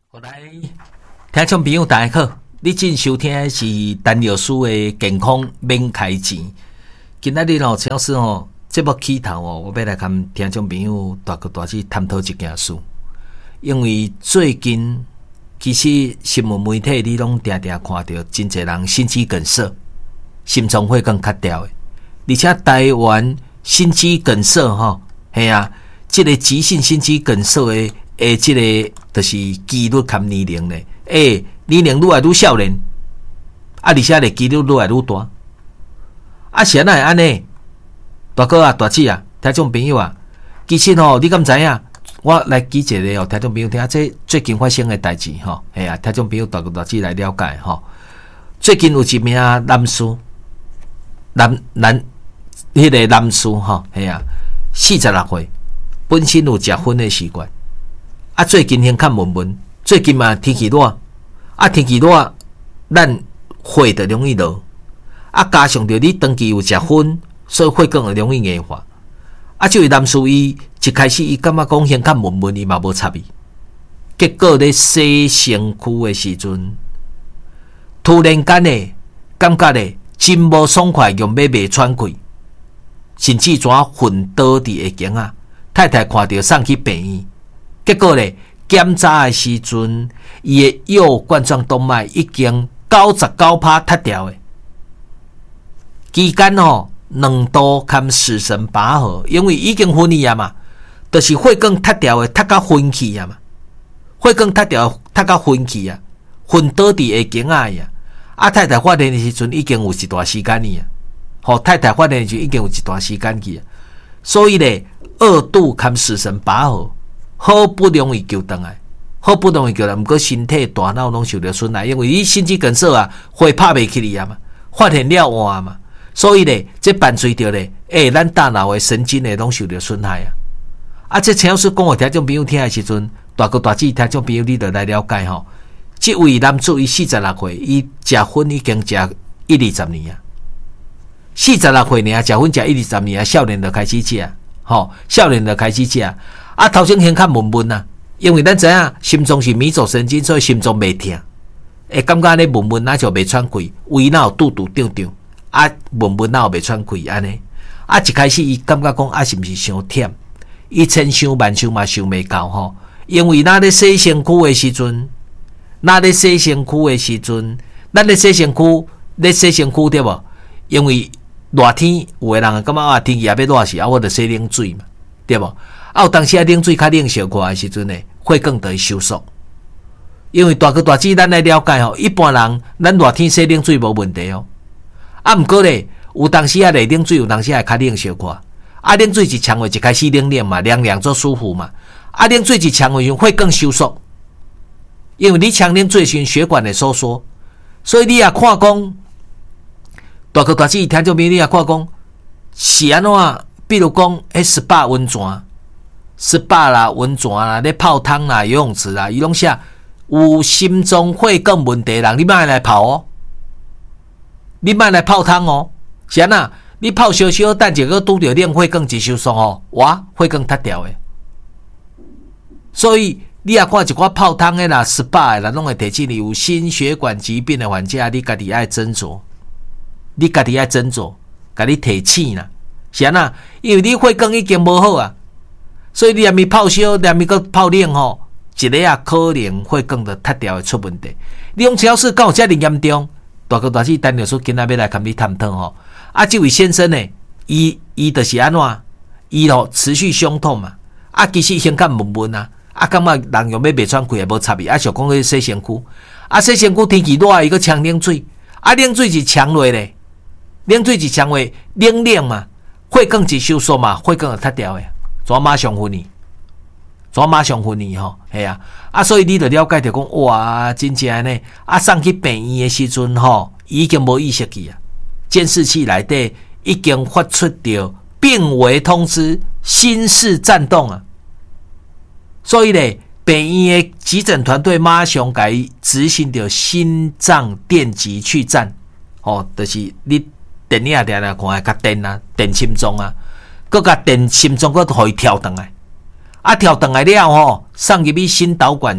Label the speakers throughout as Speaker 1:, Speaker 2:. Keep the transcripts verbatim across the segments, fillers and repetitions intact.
Speaker 1: 好来，听众朋友大家好，你正收听的是陈药师的健康免开钱。今仔日哦，陈老师哦，节目起头哦，我要来跟听众朋友大个大致探讨一件事。因为最近其实新闻媒体你拢常常看到真侪人心肌梗塞、心脏血管卡掉的，而且台湾心肌梗塞吼，系啊，这个急性心肌梗塞的。诶，即、這个就是几率含年龄咧，诶，年龄愈来愈少年，啊，而且咧几率愈来愈大，啊，是安那会安尼？大哥啊，大姐啊，听众朋友啊，其实吼、哦，你敢知影？我来举一个哦，听众朋友听下，这最近发生的代志吼，系啊，听众朋友大哥大姐来了解吼。最近有一名男士，男男，迄、那个男士吼，系啊，四十六岁，本身有食薰的习惯。啊，最近先看闷闷，最近嘛天气热，啊天气热，咱血就容易落，啊加上着你长期有食薰，所以血管会容易硬化。啊，这位男士伊一开始伊感觉讲先看闷闷，伊嘛无插伊，结果咧洗身躯的时阵，突然间咧感觉咧真无爽快，用要袂喘气，甚至怎昏倒伫下间啊！太太看到送去病院。结果咧，检查的时阵，伊的右冠状动脉已经九十九趴塌掉诶。期间哦，两度堪死神拔河，因为已经昏去啊嘛，就是血管塌掉诶，塌到昏去啊嘛，血管塌掉，塌到昏去啊，昏倒伫下颈啊呀。啊，太太发现的时阵已经有一段时间去啊，吼，太太发现的时候已经有一段时间去啊，所以咧，二度堪死神拔河。好不容易救回来，好不容易救来，不过身体大脑拢受到损害，因为你心肌梗塞啊，血拍袂起嚟啊嘛，发现了换嘛，所以咧，这伴随着咧，诶、欸，咱大脑的神经咧拢受到损害啊。啊，这陈老师讲互听众朋友听的时阵，大哥大姐听众朋友你就来了解吼。这位男子伊四十六岁，伊食薰已经食一二十年啊，四十六岁呢，食薰食一二十年啊，少年就开始食，吼，少年就开始食。啊，头先先较闷闷啊，因为咱知影心脏是迷走神经，所以心脏袂痛，会感觉咧闷闷，那就袂喘气，胃哪有肚肚胀胀，啊闷闷哪有袂喘气安尼，啊一开始伊感觉讲啊是毋是伤忝，伊千想万想嘛想袂到吼，因为咱咧洗身躯的时阵，咱咧洗身躯的时阵，咱咧洗身躯，咧洗身躯对无？因为热天有诶人感觉啊天气也要热时啊，我着洗冷水嘛，对无？啊，有当时啊，冷水较冷小可的时阵呢，血管就会收缩。因为大哥大姐，咱来了解吼，一般人咱热天洗冷水无问题哦。啊，毋过咧，有当时啊，咧冷水有当时也较冷小可。啊，冷水一呛话，一开始冷冷嘛，凉凉做舒服嘛。啊，冷水一呛话，用血管收缩，因为你呛冷水时，血管会收缩，所以你也看讲，大哥大姐听众朋友，你也看讲是安怎？比如讲，迄十八温泉。S P A 啦、温泉啦、咧泡汤啦、游泳池啦，伊拢写有心脏血管问题的人，你莫来泡哦，你莫来泡汤哦。是安那？你泡烧烧，等一个拄着冷血管一收缩哦，哇，血管塌掉诶。所以你也看一寡泡汤的啦、S P A 的啦，拢会提醒你有心血管疾病的患者，你家己爱斟酌，你家己爱斟酌，家己提醒啦。是安那？因为你血管已经无好啊。所以你还没泡烧，还没个泡冷吼，一个啊可能血管就塌掉会出问题。你用超市敢有遮尔严重？大哥大姐，单律师今仔要来跟你探讨吼。啊，这位先生呢，伊伊就是安怎？伊吼持续胸痛嘛，啊，其实先较闷闷啊，啊，感觉人用要袂喘气也无插伊，啊，想讲去洗身躯，啊，洗身躯天气热，伊个呛冷水，啊，冷水是呛落咧，冷水是呛话冷冷嘛，血管一收缩嘛，血管就塌掉诶。怎马上昏去？怎马上昏去吼？系啊，啊，所以你就了解着讲，哇，真正呢，啊，送去病院的时阵吼，已经无意识去啊，监视器内底已经发出着病危通知，心室颤动啊。所以咧，病院的急诊团队马上甲伊执行着心脏电击去颤，吼，就是你电影定定看较电啊，电心脏啊。搁甲电心脏搁互伊跳转来，啊跳转来了吼，送入去心导管室，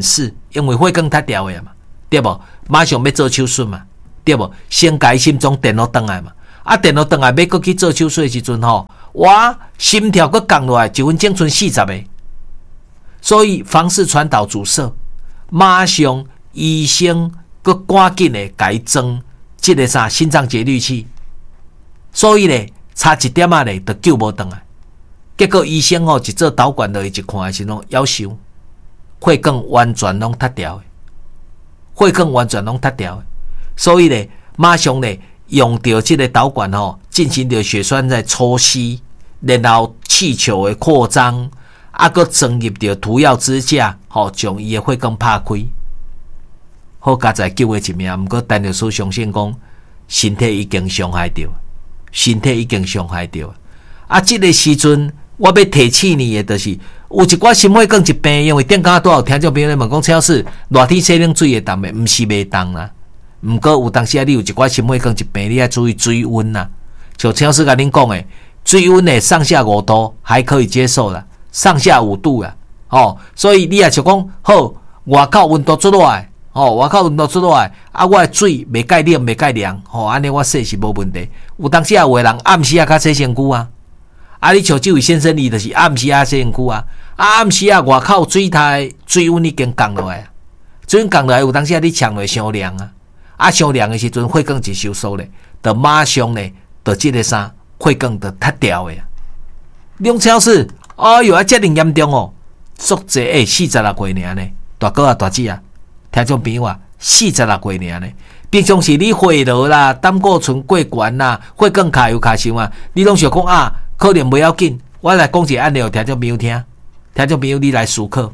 Speaker 1: 因为血管塌掉的嘛，对无？马上要做手术嘛，对无？先改心脏电落倒来嘛，啊，电落倒来要搁去做手术的时阵吼，哇，心跳搁降落来，一分钟剩四十个，所以房室传导阻塞，马上医生搁赶紧的改装这个啥心脏节律器，所以咧差一点啊咧，就救无倒来。结果医生哦，一做导管落去一看的时候，夭寿，血管完全拢塌掉的，血管完全拢塌掉的，所以咧，马上咧用到这个导管哦，进行着血栓在抽吸，然后气球的扩张，啊，搁装入着涂药支架，吼，将伊的血管拍开。好佳在救的一命，毋过陈律师相信讲，身体已经伤害着，身体已经伤害着。啊，这个时阵。我要提醒你的，就是有一寡心血管疾病，因为电讲多少听众朋友问讲，陈老师热天洗冷水会冻的，毋是袂冻啦。毋过有当时啊，你有一寡心血管疾病，你要注意水温啦。像陈老师甲恁讲的，水温的上下五度还可以接受啦，上下五度啦，哦，所以你也想讲，好，外口温度出来，哦，外口温度出来，啊，我的水袂介冷，袂介凉，吼、哦，安尼我洗是无问题。有当时啊，有的人暗时啊，较洗身躯啊。啊！你像这位先生，伊就是暗时啊洗身躯啊，啊暗时啊外口水台水温已经降落来，水温降落来，有当时啊你呛落伤凉啊，啊伤凉的时阵血管就收缩咧，就马上咧，就这个啥血管就塌掉的啊。两超市，哎哟啊，这么严重哦，足济诶，四十六岁尔呢，大哥啊大姐啊，听众朋友啊，四十六岁尔呢。平常时你血落啦，胆固醇过悬啦，血管卡油卡伤啊，你拢想讲啊？可能不要紧，我来讲一个案例，听众朋友听，听众朋友你来思考。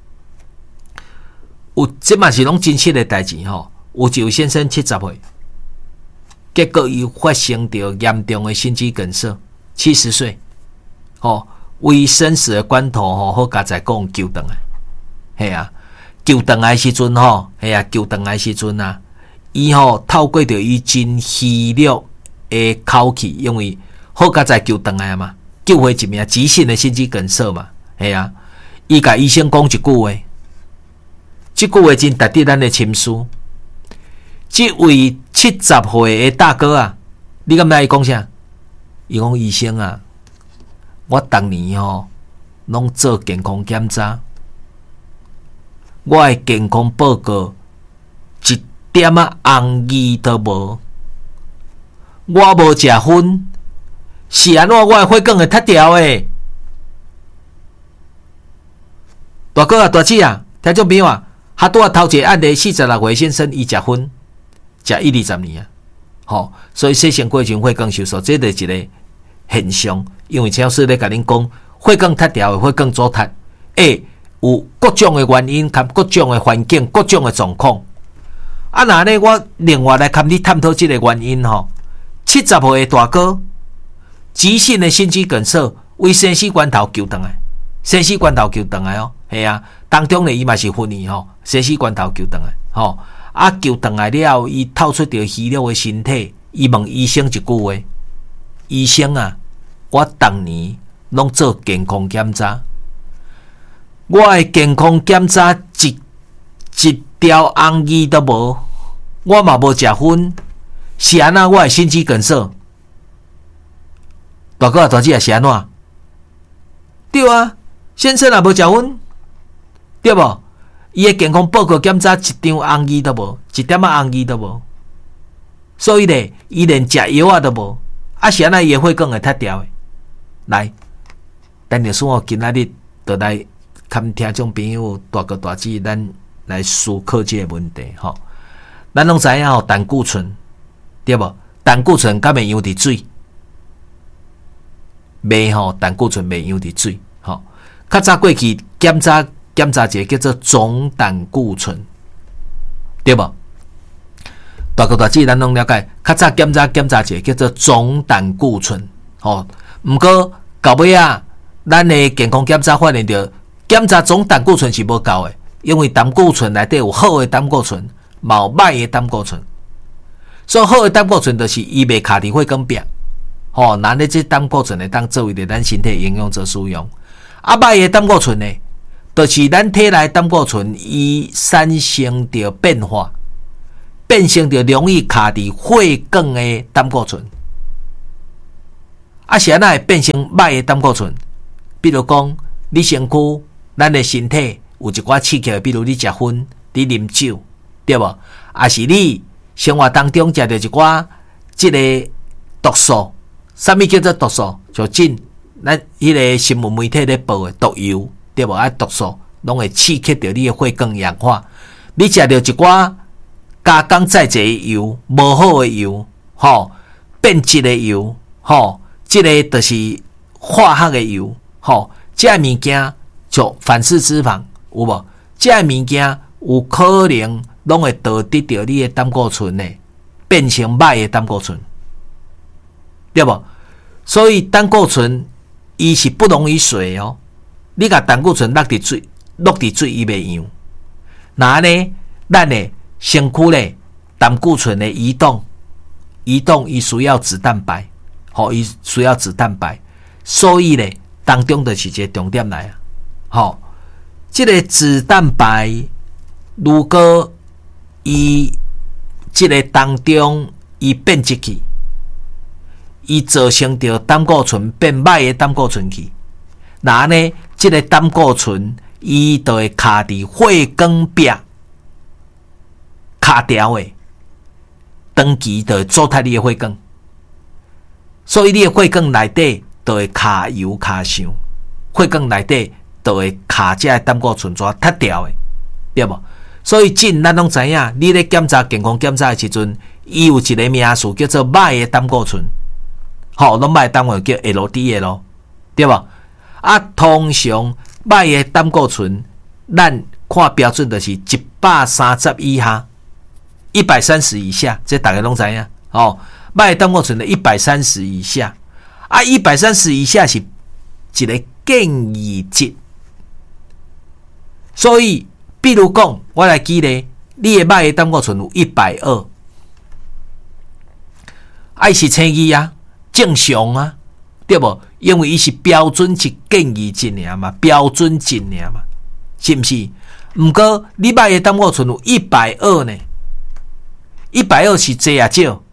Speaker 1: 有这嘛是拢真实的代志吼。有一位先生七十岁，结果伊发生着严重的心肌梗塞，七十岁，吼，为生死的关头吼，好佳在讲救回来，系啊，救回来时阵吼，系啊，救回来时阵啊，伊吼透过着伊真虚弱的口气，因为。好佳在救回来嘛，救回一名急性的心肌梗塞嘛，系啊。伊甲医生讲一句话，这句话真值得咱的深思。这位七十岁的大哥啊，你敢知伊讲啥？伊讲医生啊，我当年吼、哦、拢做健康检查，我的健康报告一点啊红字都无，我无食薰。是安怎我的血管会塌掉诶？大哥啊，大姐啊，听众朋友啊，哈拄啊头一个案例四十六岁先生，伊食薰食一二十年啊，吼，所以洗身过程血管收缩，这就是一个现象。因为超市咧甲恁讲，血管塌掉诶，血管阻塌，诶，有各种诶原因，及各种诶环境，各种诶状况。啊，那呢，我另外来跟你探讨这个原因吼，七十岁诶大哥。急性的心肌梗塞，为生死关头救回来，生死关头救回来哦，系啊，当中呢伊嘛是昏迷吼，生死关头救回来，吼，啊救回来了后，伊透出着虚弱的身体，伊问医生一句话：医生啊，我当年拢做健康检查，我的健康检查一一条红字都无，我嘛无食薰，是安那我的心肌梗塞？大哥啊，大姐啊，是安怎？对啊，先生也无食薰，对无？伊的健康报告检查一张红字都无，一点仔红字都无，所以咧，伊连食药啊都无，啊是安那伊的血管会塌掉的。来，陈律师我今仔日就来跟听众朋友大哥大姐，咱来思考这个问题吼。咱拢知影吼，胆固醇对无？胆固醇敢会养伫水？袂吼，胆固醇袂养伫水，吼。较早过去检查检查一个叫做总胆固醇，对无？大哥大姐，咱拢了解。较早检查检查一个叫做总胆固醇，吼。毋过到尾啊，咱的健康检查发现着，检查总胆固醇是无够的，因为胆固醇内底有好的胆固醇，嘛有歹的胆固醇。所以好的胆固醇就是伊袂卡伫血管壁。吼，咱咧这胆固醇会当作为着咱身体营养做使用，啊，歹的胆固醇呢， 就是咱体内胆固醇伊产生着变化，变成着容易卡伫血管的胆固醇。啊，是安那会变成歹的胆固醇？比如讲，你身躯咱的身体有一寡刺激的，比如你食薰、你啉酒，对无？啊，是你生活当中食着一寡即个毒素，啥物叫做毒素？就进咱迄个新闻媒体咧报的毒油，对无？啊，毒素拢会刺激着你的血管氧化。你食着一寡加工再制的油，无好的油，吼、变质的油，吼、即、这个就是化学的油，吼、即个物件就反式脂肪，有无？即个物件有可能拢会导致着你的胆固醇呢变成歹的胆固醇，对无？所以胆固醇伊是不溶于水哦。你甲胆固醇落伫水，落伫水伊袂样。那呢，咱的身躯咧胆固醇的移动，移动伊需要脂蛋白，吼，伊需要脂蛋白，所以咧当中就是一个重点来啊，吼，这个脂蛋白如果伊这个当中伊变质去，伊造成着胆固醇变歹的胆固醇去，那呢，这个胆固醇伊就会卡伫血管壁卡条的，长期就会阻碍你的血管，所以你的血管内底就会卡油卡伤，血管内底就会卡这胆固醇抓脱掉的，对无？所以真咱拢知影，你咧检查健康检查的时阵，伊有一个名词叫做歹的胆固醇，吼，拢歹胆固醇叫 L D L， 对无？啊，通常歹的胆固醇，咱看标准就是一百三十以下，一百三十以下，这大家拢知影，哦，歹的胆固醇的一百三十以下，啊，一百三十以下是一个建议值，所以。比如讲，我来举例，你的歹的胆固醇有一百二，爱是乘以啊，正常啊，对不？因为伊是标准值建议值尔嘛，标准值尔嘛，是不是？不过你歹的胆固醇有一百二呢，一百二是多啊少？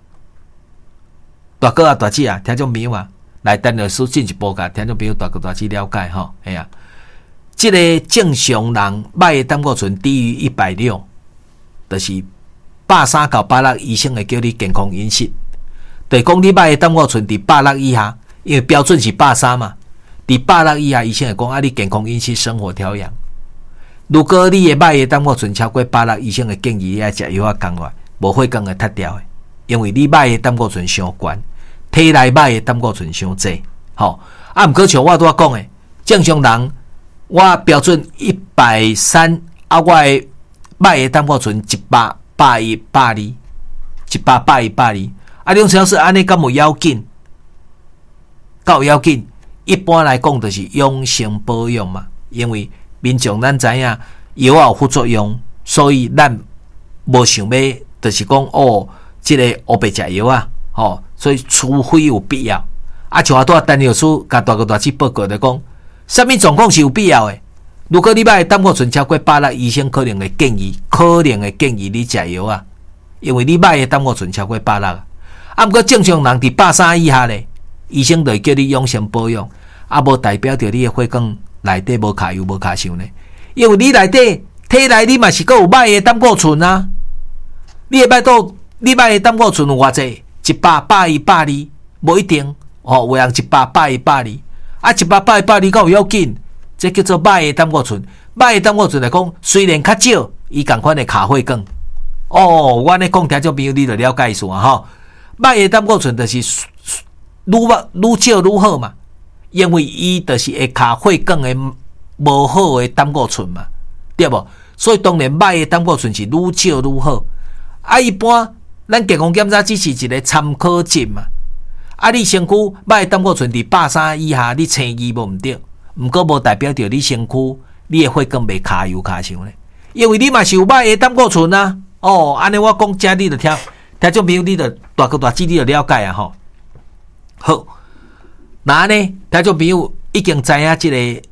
Speaker 1: 大哥啊，大姐啊，听众朋友啊，来等老师进一步甲听众朋友大哥大姐了解吼，哎呀。这个正常人歹的胆固醇低于一百六，就是百三到百六医生会叫你健康饮食。就是讲你歹的胆固醇伫百六以下，因为标准是百三嘛，伫百六以下医生会讲啊，你健康饮食生活调养。如果你的歹的胆固醇超过百六，医生会建议你爱食药啊降落，无血管会脱掉的，因为你歹的胆固醇伤悬，体内歹的胆固醇伤济。吼、哦，啊，毋过像我拄仔讲的，正常人。我标准一百三，啊，我的歹的胆固醇一百、百一、百二，一百、百一、百二，啊，两小时安尼敢有要紧？敢有要紧？一般来讲，就是养生保养嘛，因为民众咱知影药有副作用，所以咱无想要，就是讲哦，这个黑白食药啊，吼，所以除非有必要，啊，像我拄仔陈药师甲大哥大姐报告来讲。什么状况是有必要的？如果你歹胆固醇超过百六，医生可能会建议，可能会建议你食药啊，因为你歹的胆固醇超过百六啊。啊，不过正常人伫百三以下咧，医生就会叫你养生保养，啊，无代表着你的血管内底无卡油无卡伤呢。因为你内底体内你嘛是阁有歹的胆固醇啊，你会歹到你歹的胆固醇有偌济？一百、百一、百二，无一定哦，有人一百、百一、百二。啊，一百百百，你敢有要紧？这叫做歹的胆固醇。歹的胆固醇来讲，虽然较少，伊共款的卡血管。哦，我咧讲听众朋友，你就了解一下吼。歹的胆固醇就是愈愈少愈好嘛，因为伊就是会卡血管的无好的胆固醇嘛，对无？所以当然歹的胆固醇是愈少愈好。啊，一般咱健康检查只是一个参考值嘛。啊，你身躯歹胆固醇伫百三以下，你称医无毋对，毋过无代表着你身躯你的血管袂卡油卡伤咧，因为你嘛是有歹的胆固醇啊。哦，安尼我讲遮你就听，听众朋友你就大哥大姐你就了解啊吼。好，那呢，听众朋友已经知影即个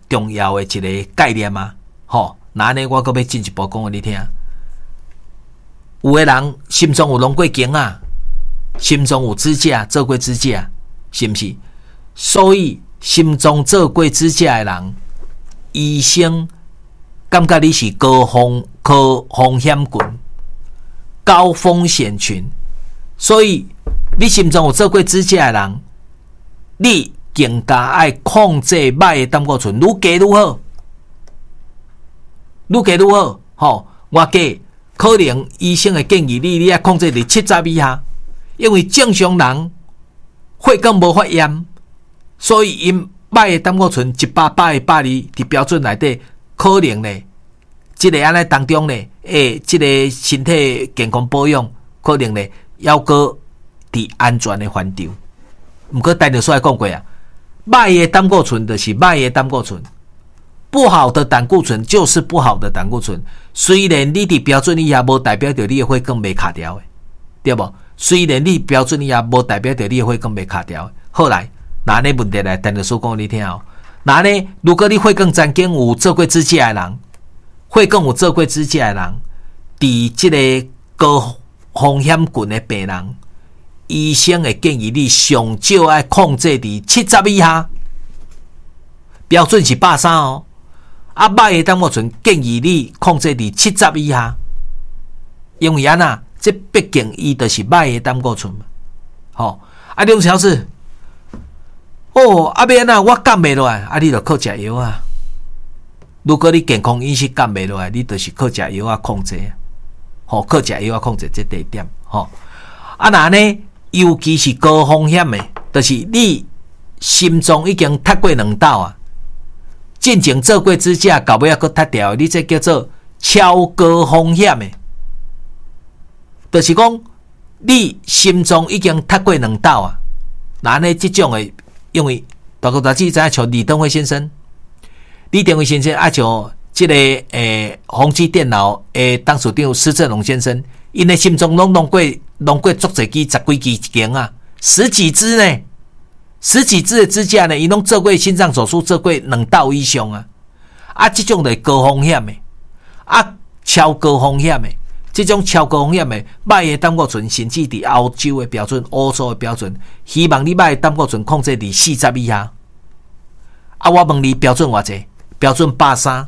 Speaker 1: 重要的一个概念吗？吼，那安尼我阁要进一步讲互你听。有的人心中有弄过经啊，心中有指甲做过指甲，是毋是？所以心中做过指甲的人，医生感觉你是高风高风险群、高风险群，所以你心中有做过指甲的人，你更加爱控制歹的胆固醇，愈加愈好，愈加愈好。吼，我计可能医生会建议你，你要控制伫七十以下，因为正常人血管无发炎，所以因歹的胆固醇一百百的百二伫标准内底，可能呢，即个安尼当中呢，诶，即个身体健康保养，可能呢，要搁伫安全的范畴。毋过戴律师讲过啊，歹的胆固醇就是歹的胆固醇，不好的胆固醇就是不好的胆固醇。虽然你伫标准以下，无代表着你的血管袂卡掉的，对无？虽然你标准以下，无代表着你的血管袂卡掉的。好来，那呢问题来，戴律师讲你听哦。那呢，如果你血管曾经有做过指甲的人，血管有做过指甲的人，伫即个高风险群的病人，医生会建议你上少爱控制伫七十以下，标准是百三哦。啊，歹的胆固醇建议你控制伫七十以下，因为安那，这毕竟伊就是歹的胆固醇嘛。吼，啊，梁小姐，哦，啊，要安那我降袂落来，啊，你就靠食药啊。如果你健康饮食降袂落来，你就是靠食药啊控制，吼，靠食药啊控制这第一点，吼。啊，那呢？尤其是高风险的，就是你心中已经踢过两道啊，进前做过指甲，到尾啊佫踢掉，你这叫做超高风险的，就是讲你心中已经踢过两道啊。那呢，这种的，因为大家都知影像李登辉先生，李登辉先生啊，像这个诶，宏基电脑诶，董事长施正荣先生，因的心中拢弄过。弄过足侪支十几支间啊，十几支呢，十几支的支架呢，伊拢做过心脏手术，做过两道以上啊。啊，这种就是高风险的，啊，超高风险的，这种超高风险的，歹的胆固醇甚至伫欧洲的标准、欧洲的标准，希望你歹的胆固醇控制伫四十以下。啊，我问你标准偌济？标准百三，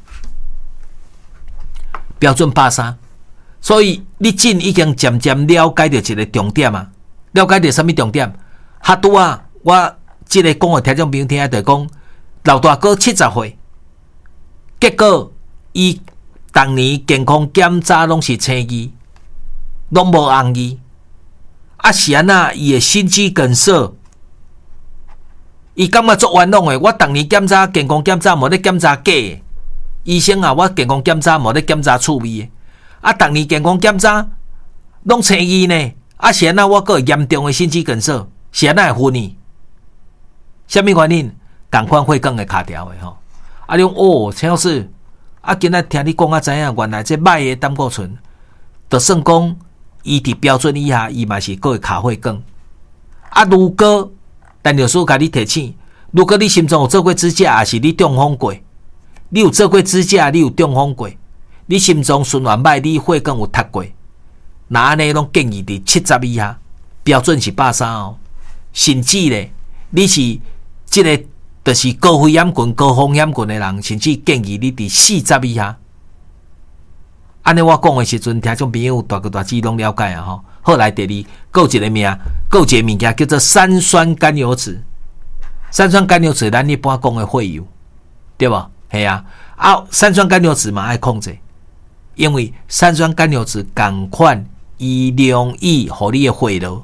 Speaker 1: 标准百三。所以你真已经渐渐了解到一个重点啊，了解到什么重点？哈拄啊，我即个讲互听众朋友听，就是讲老大哥七十岁，结果伊当年健康检查拢是青字，拢无红字，啊是安那伊的心肌梗塞，伊感觉足冤枉的。我当年检查健康检查无咧检查假的，医生啊，我健康检查无咧检查趣味的。啊，逐年健康检查拢青字呢，啊是安那我个严重的心肌梗塞，是安那会昏呢？什么原因？同款血管会卡掉的吼。啊，你讲哦，陈老师，啊，今仔听你讲啊，知影原来这歹的胆固醇，就算讲伊伫标准以下，伊嘛是个会卡血管。啊，如果但律师甲你提醒，如果你心中有做过指甲，还是你中风过，你有做过指甲，你有中风过。你心脏循环歹，你血管有踢过，那安尼拢建议伫七十以下，标准是百三哦。甚至咧，你是即个就是高危险群、高风险群的人，甚至建议你伫四十以下。安尼我讲的时阵，听众朋友大个大致拢了解啊吼。后来第二，还有一个名，还有一个物件叫做三酸甘油酯。三酸甘油酯咱一般讲的血油，对无？系啊，啊，三酸甘油酯嘛爱控制。因为三酸甘油酯同款，伊容易互你的血流。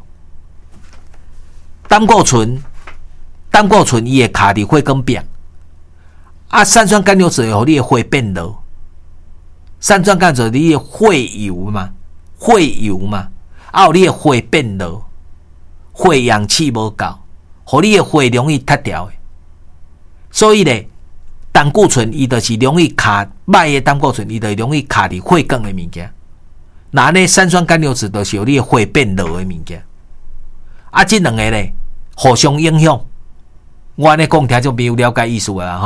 Speaker 1: 胆固醇，胆固醇伊会卡伫血管壁，啊，三酸甘油酯会互你的血变柔。三酸甘油酯你的血油嘛，血油嘛，啊，互你的血变柔，血氧气无够，互你的血容易塌掉的。所以咧。胆固醇伊就是容易卡歹的胆固醇，伊就容易卡伫血管的物件。那呢，三酸甘油酯就是有你的血变柔的物件。啊，这两个咧互相影响。我安尼讲，听众朋友了解意思啊吼。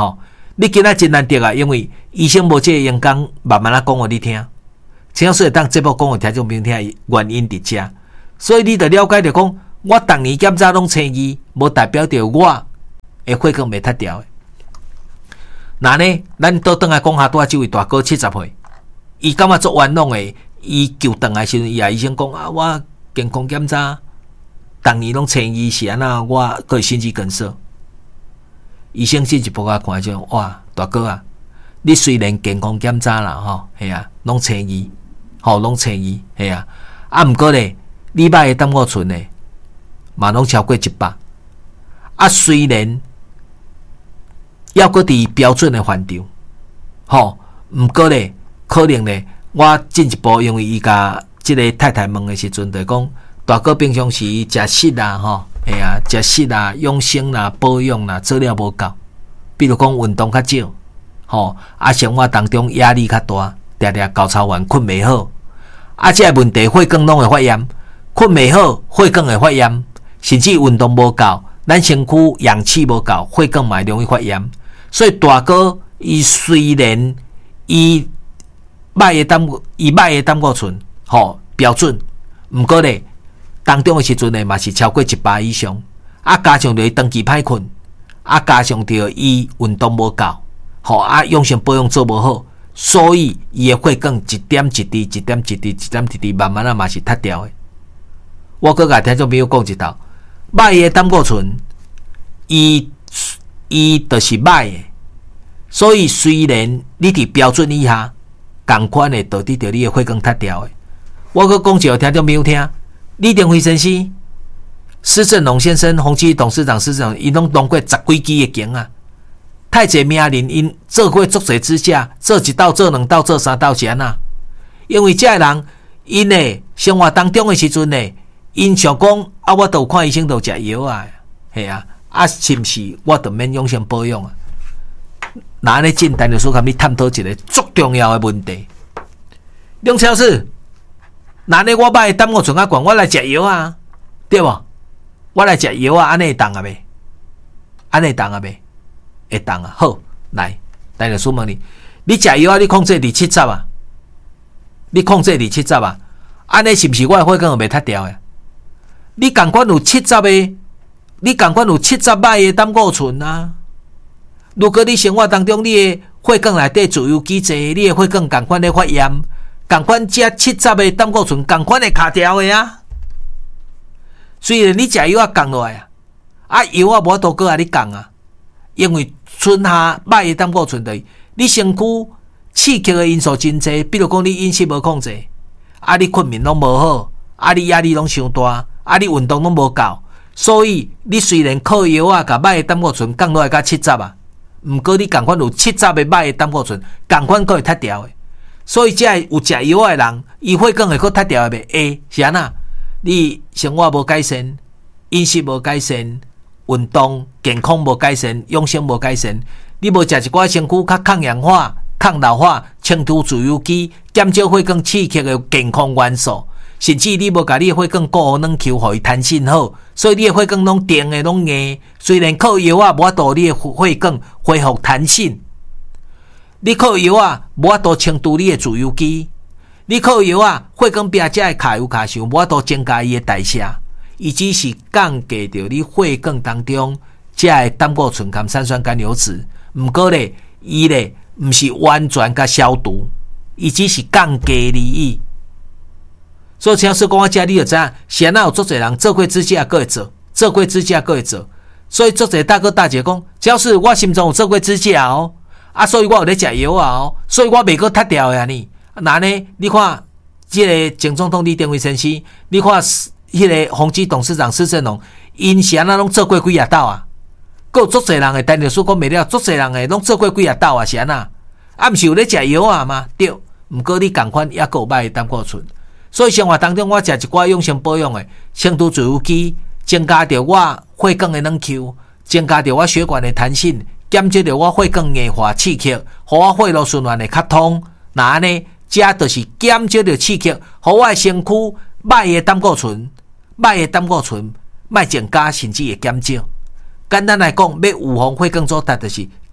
Speaker 1: 你今仔真难得啊，因为医生无这个用功，慢慢啊讲互你听。陈老师会当节目讲互听众朋友听的原因伫遮，所以你得了解着讲，我逐年检查拢青二，无代表着我会血管袂塌掉的。那呢，咱倒转来讲下，拄仔这位大哥七十岁，伊感觉做冤枉的，伊求转来时阵，伊也医生讲啊，我健康检查，逐年拢青二是安那，我佫会心肌梗塞。医生进一步甲看就哇，大哥啊，你虽然健康检查啦，吼，系啊，拢青二，吼，拢青二，系啊，啊，毋过咧，你肉的胆固醇咧，嘛拢超过一百，啊，虽然要搁伫标准的范畴，吼，毋过咧，可能咧，我进一步因为伊甲即个太太问的时阵，就讲大哥平常时食食啦，吼。哎呀，食食啦、养生啦、保养啦，做了无够。比如讲运动较少，吼，啊，生活当中压力较大，常常高潮完困袂好，啊，这个问题血管拢会发炎，困袂好，血管会发炎，甚至运动无够，咱身躯氧气无够，血管嘛容易发炎。所以大哥伊虽然伊肉的胆伊肉的胆固醇吼标准，毋过咧。当中的时阵呢，嘛是超过一百以上，啊，加上着伊长期歹困，啊，加上着伊运动无够，吼啊，养生保养做无好，所以伊的血管一点一滴、一点一滴、一点一滴，慢慢啊嘛是塌掉的。我搁甲听众朋友讲一道，歹的胆固醇，伊伊就是歹的，所以虽然你伫标准以下，同款的导致着你的血管塌掉的。我搁讲一个听众朋友听。李登辉先生、施正荣先生、宏基董事长施正荣，伊拢当过十几支的经啊，太济名人因做过足侪支架，做一道、做两道、做三道是安那？因为这个人因的生活当中的时阵呢，因想讲啊，我都有看医生，都食药啊，系啊，啊是毋是我都免养生保养啊？那安尼简单就说，甲你探讨一个足重要的问题，梁超市。那呢，我肉的胆固醇较悬，我来食药啊，对无？我来食药啊，安尼会当啊未？安尼会当啊未？会当啊。好，来，来就询问你，你食药啊？你控制伫七十啊？你控制伫七十啊？安尼是毋是我的血管袂塌掉的？你共款有七十的，你共款有七十肉的胆固醇啊？如果你生活当中你的血管内底自由基质，你的血管共款咧发炎。同款食七十的胆固醇，同款会卡掉的啊。虽然你食药啊降落来啊，啊药啊无多个啊你降啊，因为剩下歹的胆固醇的，你身躯刺激的因素真济，比如讲你饮食无控制，啊你困眠拢无好，啊你压力拢伤大，啊你运动拢无够，所以你虽然靠药啊，甲歹的胆固醇降落来到七十啊，毋过你同款有七十的歹的胆固醇，同款佫会塌掉的。所以，这有食药的人，伊血管会佫塌掉未？会是安那？你生活无改善，饮食无改善，运动健康无改善，养生无改善，你无食一寡身躯较抗氧化、抗老化、清除自由基、减少血管刺激的健康元素，甚至你无甲你的血管固软球，互伊弹性好，所以你的血管拢定的拢硬。虽然靠药啊，无法度你的血管恢复弹性。你靠药啊，无法度清除你的自由基；你靠药啊，血管壁才会卡油卡伤，无法度增加伊的代谢，伊只是降低着你血管当中这个胆固醇含三酸甘油酯。毋过咧，伊咧毋是完全甲消毒，伊只是降低而已。所以，像说讲我遮，你就知影，现在有足侪人做过指甲，佫会做；做过指甲，佫会做。所以，足侪大哥大姐讲，只要是我心中有做过指甲哦。啊，所以我有咧食药啊哦，所以我袂阁塌掉呀呢。那呢，你看，即个前总统李登辉先生，你看，迄个宏基董事长施正荣，因是安那拢做过几啊道啊？佫足侪人诶，单着说讲袂了，足侪人诶，拢做过几啊道啊？是安那？啊，毋是有咧食药啊吗？对，毋过你共款也佫有歹诶胆固醇，所以生活当中我食一寡养生保养诶，清除自由基，增加着我血管诶软球，增加着我血管诶弹性。减少着我血管硬化刺激，互我血路循环会较通。那安尼，这就是减少着刺激，互我身躯歹的胆固醇、歹的胆固醇，莫增加甚至会减少。简单来讲，要预防血管阻塞，就是减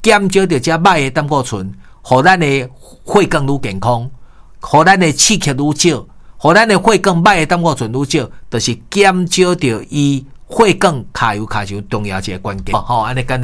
Speaker 1: 减少着遮歹的胆固醇，互咱的血管愈健康，互咱的刺激愈少，互咱的血管歹的胆固醇愈少，就是减少着伊血管卡油卡上重要一个关键。好，安尼简单。